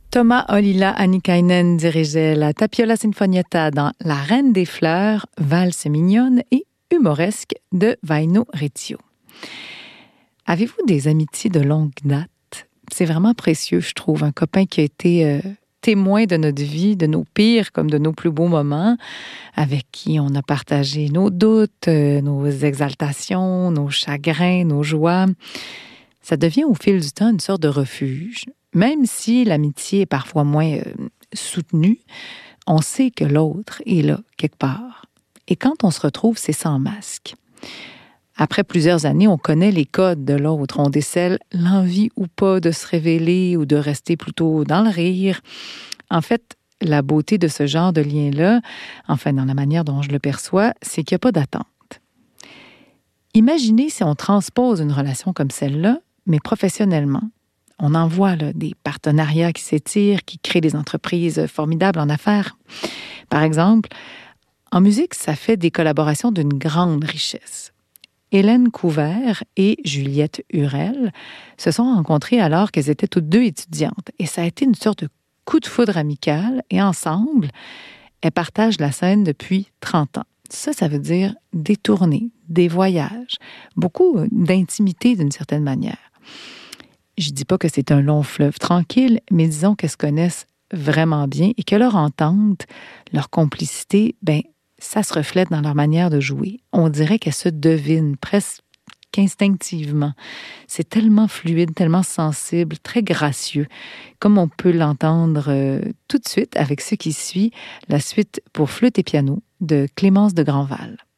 Thomas Ollila Annikainen dirigeait la Tapiola Sinfonietta dans La Reine des Fleurs, valse mignonne et humoresque de Vaino Rezio. Avez-vous des amitiés de longue date? C'est vraiment précieux, je trouve. Un copain qui a été témoin de notre vie, de nos pires comme de nos plus beaux moments, avec qui on a partagé nos doutes, nos exaltations, nos chagrins, nos joies. Ça devient au fil du temps une sorte de refuge. Même si l'amitié est parfois moins soutenue, on sait que l'autre est là, quelque part. Et quand on se retrouve, c'est sans masque. Après plusieurs années, on connaît les codes de l'autre. On décèle l'envie ou pas de se révéler ou de rester plutôt dans le rire. En fait, la beauté de ce genre de lien-là, enfin dans la manière dont je le perçois, c'est qu'il n'y a pas d'attente. Imaginez si on transpose une relation comme celle-là, mais professionnellement. On en voit là, des partenariats qui s'étirent, qui créent des entreprises formidables en affaires. Par exemple, en musique, ça fait des collaborations d'une grande richesse. Hélène Couvert et Juliette Hurel se sont rencontrées alors qu'elles étaient toutes deux étudiantes. Et ça a été une sorte de coup de foudre amical. Et ensemble, elles partagent la scène depuis 30 ans. Ça veut dire des tournées, des voyages, beaucoup d'intimité d'une certaine manière. Je dis pas que c'est un long fleuve tranquille, mais disons qu'elles se connaissent vraiment bien et que leur entente, leur complicité, ça se reflète dans leur manière de jouer. On dirait qu'elles se devinent presque instinctivement. C'est tellement fluide, tellement sensible, très gracieux, comme on peut l'entendre tout de suite avec ce qui suit, la suite pour flûte et piano de Clémence de Grandval.